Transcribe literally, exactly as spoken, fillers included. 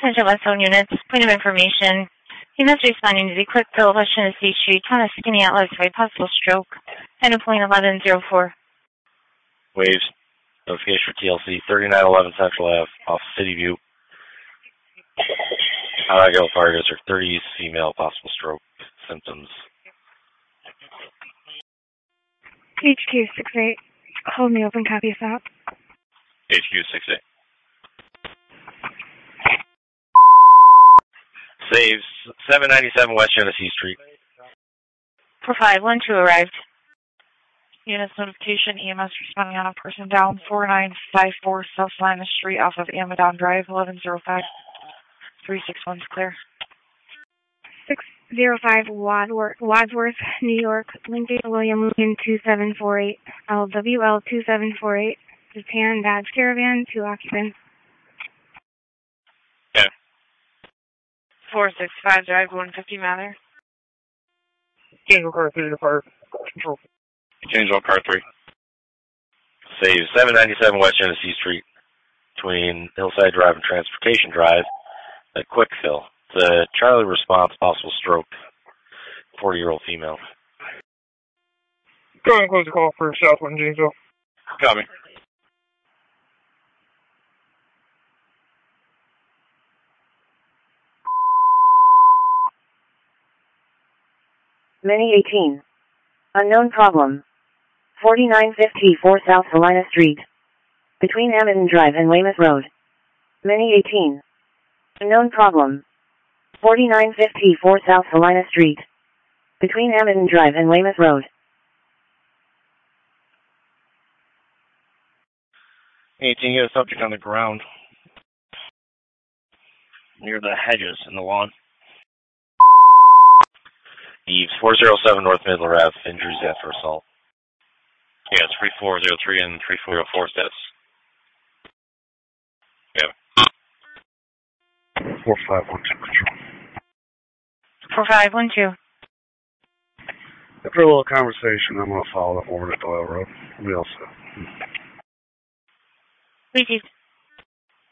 Central West Zone units, point of information. He must be responding to the quick fill of West Genesee Street, Thomas Skinny Atlas for a possible stroke. End of point eleven oh four. Waves. Notification for T L C, thirty-nine eleven Central Ave, off City View. High Hill Fire District, thirty East, female, possible stroke symptoms. H Q six eight. Hold me open, copy us out. H Q six eight. Saves, seven ninety-seven West Genesee Street. four five one two arrived. Units notification, E M S responding on a person down, four nine five four South Salina Street off of Amadon Drive, eleven oh five. three six one's clear. six oh five Wadsworth, Wadsworth, New York, Lincoln William Lincoln two seven four eight, L W L two seven four eight, Japan Dodge Caravan, two occupants. Okay. four six five Drive, one fifty Mather. Change car three to fire control. Change all car three. Saves, seven ninety-seven West Genesee Street, between Hillside Drive and Transportation Drive, at Quickfill. The Charlie response, possible stroke, forty-year-old female. Go ahead and close the call for Southwind, Janesville. Copy. Many eighteen. Unknown problem. forty-nine fifty-four South Salina Street. Between Amadon Drive and Weymouth Road. Many eighteen. Unknown problem. forty-nine fifty-four South Salina Street. Between Amadon Drive and Weymouth Road. eighteen, you have a subject on the ground near the hedges in the lawn. Eves, four oh seven North Midler Ave, injuries after assault. Yeah, it's three four oh three and three four oh four status. Yeah. four five one two control. four five one two. After a little conversation, I'm going to follow up over to Doyle Road. We all set. Received.